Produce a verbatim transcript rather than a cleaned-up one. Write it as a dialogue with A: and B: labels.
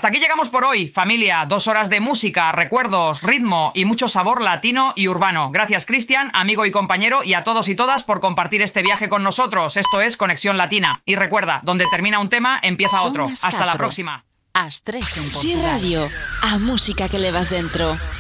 A: Hasta aquí llegamos por hoy, familia. Dos horas de música, recuerdos, ritmo y mucho sabor latino y urbano. Gracias, Cristian, amigo y compañero, y a todos y todas por compartir este viaje con nosotros. Esto es Conexión Latina. Y recuerda, donde termina un tema, empieza
B: Son
A: otro.
B: las
A: Hasta la
B: catro.
A: próxima.
B: As tres en
C: Sí
B: Portugal.
C: Radio, a música que levas dentro.